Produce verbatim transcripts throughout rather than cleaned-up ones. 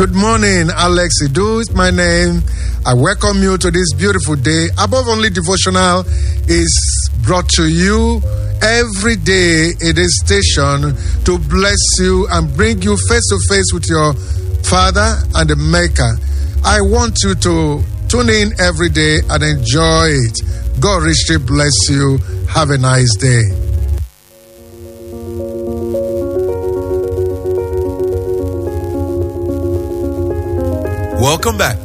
Good morning, Alex Idu is my name. I welcome you to this beautiful day. Above Only Devotional is brought to you every day in this station to bless you and bring you face to face with your Father and the Maker. I want you to tune in every day and enjoy it. God richly bless you. Have a nice day. Welcome back.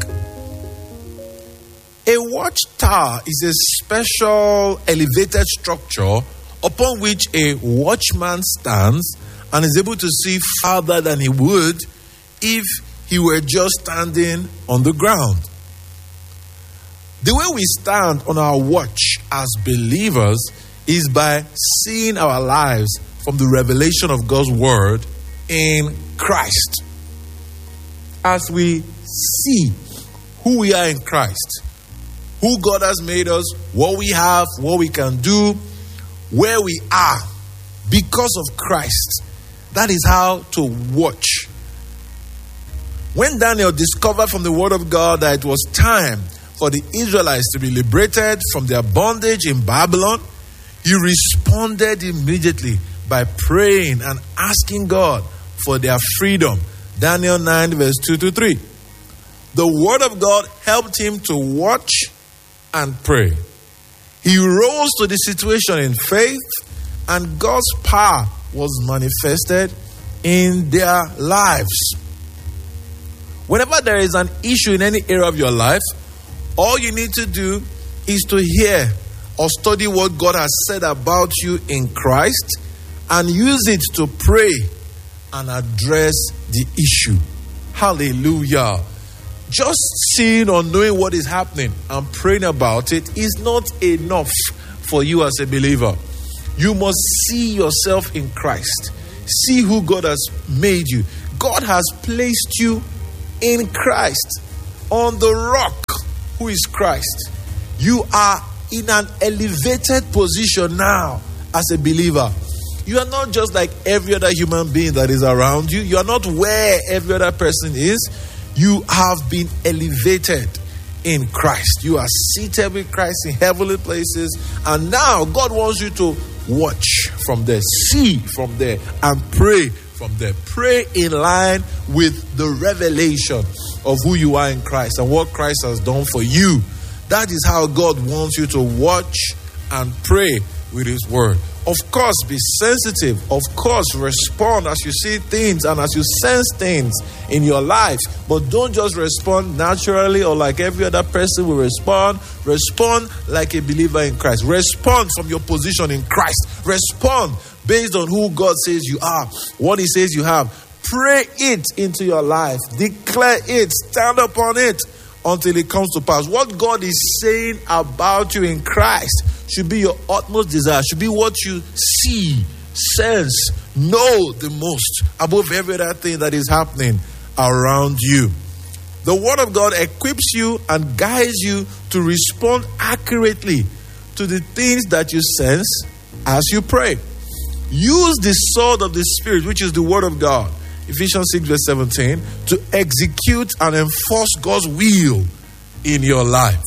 A watchtower is a special elevated structure upon which a watchman stands and is able to see farther than he would if he were just standing on the ground. The way we stand on our watch as believers is by seeing our lives from the revelation of God's word in Christ. As we see who we are in Christ, who God has made us, what we have, what we can do, where we are because of Christ. That is how to watch. When Daniel discovered from the word of God that it was time for the Israelites to be liberated from their bondage in Babylon, he responded immediately by praying and asking God for their freedom. Daniel nine verse two to three. The word of God helped him to watch and pray. He rose to the situation in faith, and God's power was manifested in their lives. Whenever there is an issue in any area of your life, all you need to do is to hear or study what God has said about you in Christ and use it to pray and address the issue. Hallelujah. Just seeing or knowing what is happening and praying about it is not enough for you as a believer. You must see yourself in Christ. See who God has made you. God has placed you in Christ, on the rock who is Christ. You are in an elevated position now as a believer. You are not just like every other human being that is around you. You are not where every other person is. You have been elevated in Christ. You are seated with Christ in heavenly places. And now God wants you to watch from there, see from there, and pray from there. Pray in line with the revelation of who you are in Christ and what Christ has done for you. That is how God wants you to watch and pray with His word. Of course, be sensitive. Of course, respond as you see things and as you sense things in your life. But don't just respond naturally or like every other person will respond. Respond like a believer in Christ. Respond from your position in Christ. Respond based on who God says you are, what He says you have. Pray it into your life. Declare it. Stand upon it until it comes to pass. What God is saying about you in Christ should be your utmost desire, should be what you see, sense, know the most above every other thing that is happening around you. The Word of God equips you and guides you to respond accurately to the things that you sense as you pray. Use the sword of the Spirit, which is the Word of God, Ephesians six verse seventeen, to execute and enforce God's will in your life.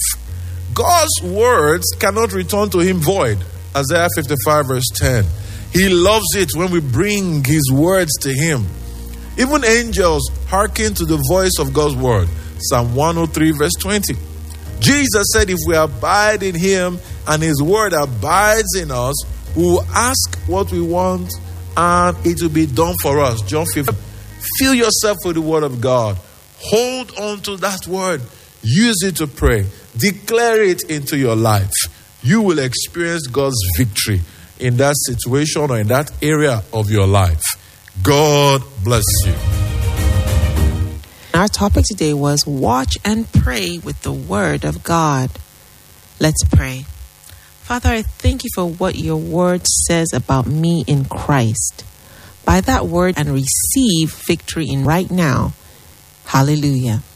God's words cannot return to Him void. Isaiah fifty-five verse ten. He loves it when we bring His words to Him. Even angels hearken to the voice of God's word. Psalm one oh three verse twenty. Jesus said if we abide in Him and His word abides in us, we will ask what we want and it will be done for us. John fifteen. Fill yourself with the word of God. Hold on to that word. Use it to pray. Declare it into your life. You will experience God's victory in that situation or in that area of your life. God bless you. Our topic today was watch and pray with the word of God. Let's pray. Father, I thank you for what your word says about me in Christ. By that word and receive victory in right now. Hallelujah.